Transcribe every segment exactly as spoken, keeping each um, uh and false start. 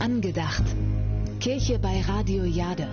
Angedacht. Kirche bei Radio Jade.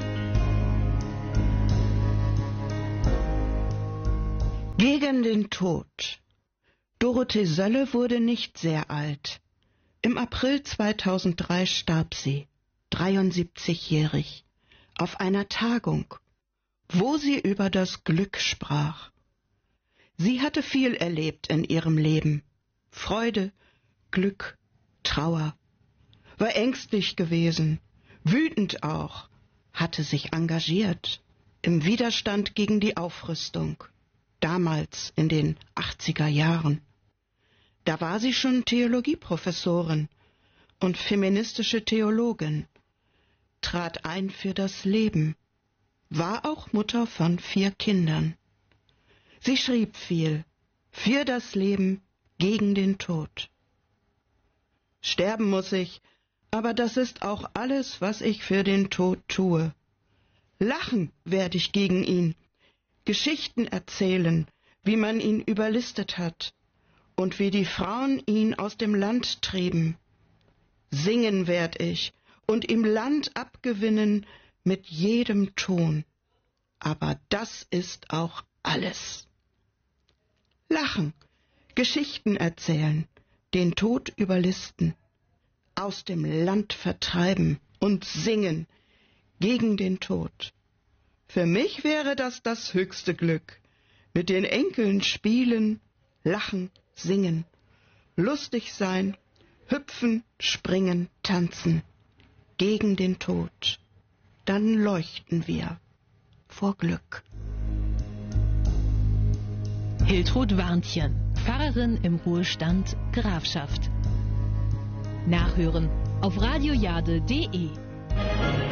Gegen den Tod. Dorothee Sölle wurde nicht sehr alt. Im April zweitausenddrei starb sie, dreiundsiebzigjährig, auf einer Tagung, wo sie über das Glück sprach. Sie hatte viel erlebt in ihrem Leben. Freude, Glück, Trauer. War ängstlich gewesen, wütend auch, hatte sich engagiert im Widerstand gegen die Aufrüstung, damals in den achtziger Jahren. Da war sie schon Theologieprofessorin und feministische Theologin, trat ein für das Leben, war auch Mutter von vier Kindern. Sie schrieb viel, für das Leben, gegen den Tod. Sterben muss ich, aber das ist auch alles, was ich für den Tod tue. Lachen werde ich gegen ihn, Geschichten erzählen, wie man ihn überlistet hat und wie die Frauen ihn aus dem Land trieben. Singen werd ich und ihm Land abgewinnen mit jedem Ton. Aber das ist auch alles. Lachen, Geschichten erzählen, den Tod überlisten, aus dem Land vertreiben und singen gegen den Tod. Für mich wäre das das höchste Glück, mit den Enkeln spielen, lachen, singen, lustig sein, hüpfen, springen, tanzen, gegen den Tod. Dann leuchten wir vor Glück. Hiltrud Warntjen, Pfarrerin im Ruhestand, Grafschaft. Nachhören auf radiojade punkt de.